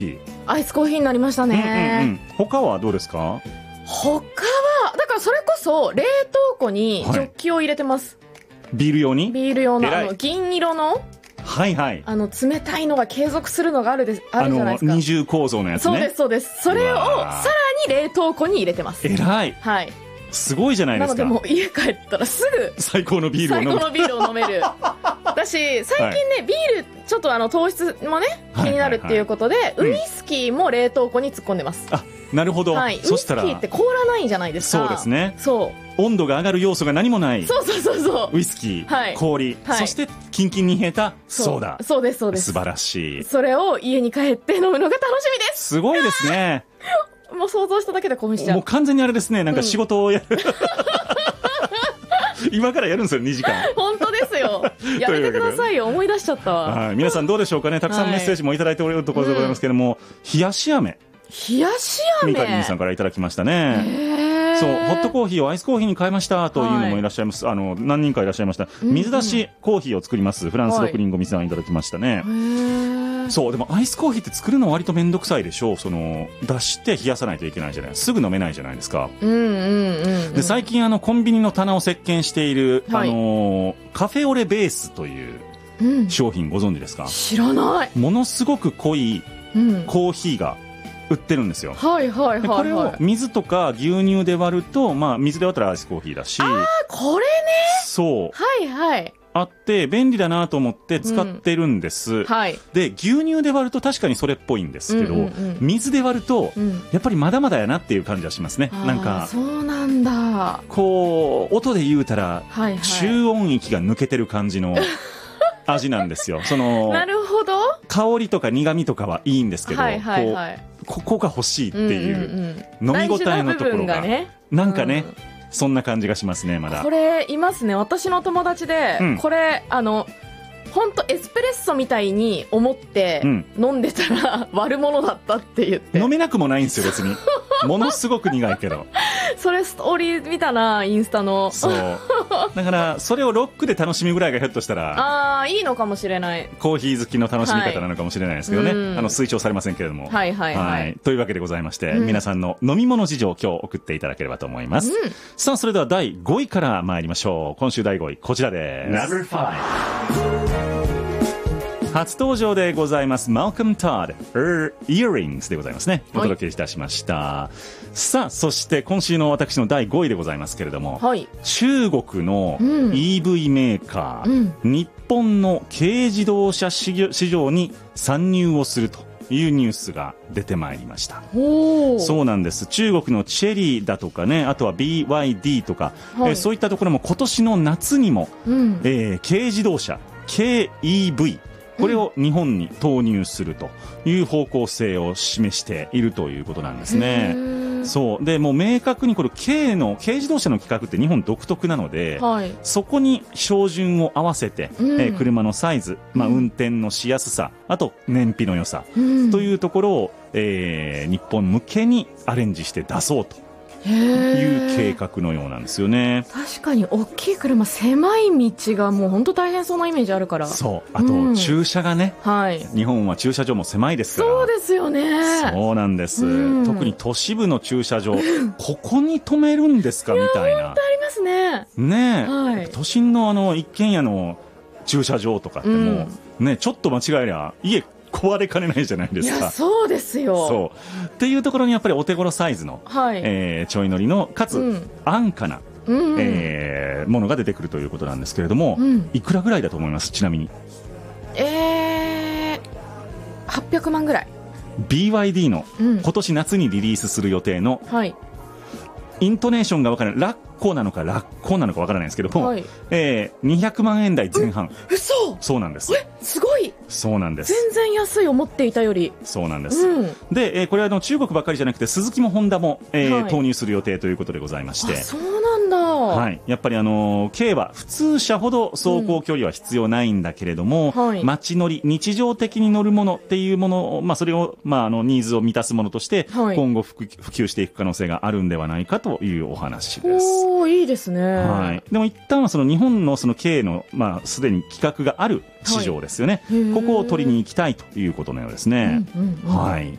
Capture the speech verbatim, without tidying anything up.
アイスコーヒーになりましたね、 うんうんうん、他はどうですか？ 他はだからそれこそ冷凍庫にジョッキを入れてます、はい、 ビール用にビール用のあの銀色のはいはい、 あの冷たいのが継続するのがあるです、あるじゃないですか。 あの二重構造のやつね。 そうですそうです。それをさらに冷凍庫に入れてます。 えらい、 はい、 すごいじゃないですか。 なのでもう家帰ったらすぐ最高のビールを飲む。 最高のビールを飲める私最近ね、はい、ビールちょっとあの糖質もね気になるっていうことで、はいはいはい、ウイスキーも冷凍庫に突っ込んでます、 うん、あ、なるほど、はい、そしたらウイスキーって凍らないじゃないですか。 そうですね。 そう温度が上がる要素が何もない。 そうそうそうそう。 ウイスキー、はい、氷、 はい、 そしてキンキンに冷えたソーダ。 そう、そうですそうです。 素晴らしい。 それを家に帰って飲むのが楽しみです。 すごいですねもう想像しただけで興奮しちゃう。 もう完全にあれですね、なんか仕事をやる、うん今からやるんですよにじかん。 本当ですよ。やめてくださいよ。思い出しちゃったわ。 はい、皆さんどうでしょうかね。たくさんメッセージもいただいておるところでございますけれども、うん、冷やし飴、 冷やし飴、 ミカリンさんからいただきましたね。そう、ホットコーヒーをアイスコーヒーに変えましたというのもいらっしゃいます、はい、あの何人かいらっしゃいました。水出しコーヒーを作ります、うんうん、フランス六リンゴミさんいただきましたね。はい、そうでもアイスコーヒーって作るの割と面倒くさいでしょう。その出して冷やさないといけないじゃない、すぐ飲めないじゃないですか。 うんうんうんうん、で最近あのコンビニの棚を席巻している、はい、あのカフェオレベースという商品ご存知ですか？うん、 知らない。 ものすごく濃いコーヒーが売ってるんですよ。 はいはいはい、はい、 これを水とか牛乳で割ると、まあ、水で割ったらアイスコーヒーだし、 あーこれね、 そうはいはいあって便利だなと思って使ってるんです、うんはい、で牛乳で割ると確かにそれっぽいんですけど、うんうんうん、水で割ると、うん、やっぱりまだまだやなっていう感じはしますね。なんかそうなんだ、 こう音で言うたら、 はいはい、 中音域が抜けてる感じの味なんですよ。そのなるほど、 香りとか苦味とかはいいんですけど、 はいはいはい、 こうここが欲しいっていう、うんうんうん、飲み応えのところが、ね、なんかね、うん、そんな感じがしますね。まだこれいますね、私の友達で、うん、これあの本当エスプレッソみたいに思って飲んでたら、うん、悪者だったって言って。 飲めなくもないんですよ別にものすごく苦いけどそれストーリー見たな、インスタの。 そうだからそれをロックで楽しみぐらいがひょっとしたらあーいいのかもしれない。 コーヒー好きの楽しみ方なのかもしれないですけどね、はい、あの推奨されませんけれども、 はいはいはい、はい、 というわけでございまして、うん、皆さんの飲み物事情を今日送っていただければと思います、うん、さあそれではだいごいから参りましょう。今週だいごいこちらです。初登場でございます。マルコム・トッド、Earrings でございますね。お届けいたしました。はい、さあ、そして今週の私のだいごいでございますけれども、はい、中国の イーブイ メーカー、うん、日本の軽自動車市場に参入をするというニュースが出てまいりました。そうなんです。中国のチェリーだとかね、あとは ビーワイディー とか、はい、えー、そういったところも今年の夏にも、うん、えー、軽自動車 軽 イーブイこれを日本に投入するという方向性を示しているということなんですね。そうでもう明確にこれ軽の軽自動車の規格って日本独特なので、はい、そこに照準を合わせて、うん、えー、車のサイズ、まあ、運転のしやすさ、あと燃費の良さ、うん、というところを、えー、日本向けにアレンジして出そうという計画のようなんですよね。 確かに大きい車狭い道がもう本当大変そうなイメージあるから。 そうあと、うん、駐車がね、はい、日本は駐車場も狭いですから。 そうですよね。 そうなんです、うん、特に都市部の駐車場ここに止めるんですかみたいな。 本当ありますね。 ねえ、はい、都心のあの一軒家の駐車場とかってもう、うん、ね、ちょっと間違えりゃ家壊れかねないじゃないですか。 いやそうですよ。 そうっていうところにやっぱりお手頃サイズの、はい、えー、ちょい乗りのかつ、うん、安価な、うん、えー、ものが出てくるということなんですけれども、うん、いくらぐらいだと思います？ちなみにえー、はっぴゃくまんぐらい。 ビーワイディー の今年夏にリリースする予定の、うん、はい、イントネーションが分からない、ラッコなのかラッコなのか分からないんですけども、はい、えー、にひゃくまんえん台前半。 う嘘。 そうなんです。 えすごい。 そうなんです。 全然安い、思っていたより。 そうなんです、うん、で、えー、これはあの中国ばっかりじゃなくてスズキもホンダも、えーはい、投入する予定ということでございまして。 あそうなんだ。 はい、やっぱりあの軽は普通車ほど走行距離は必要ないんだけれども、うんはい、街乗り日常的に乗るものっていうもの、まあ、それを、まあ、あのニーズを満たすものとして、はい、今後普及していく可能性があるんではないかというお話です。 おー、いいですね。 はい、でも一旦はその日本のその軽の、まあ、すでに規格がある市場ですよね、はい、ここを取りに行きたいということのようですね。うんうんうん、はい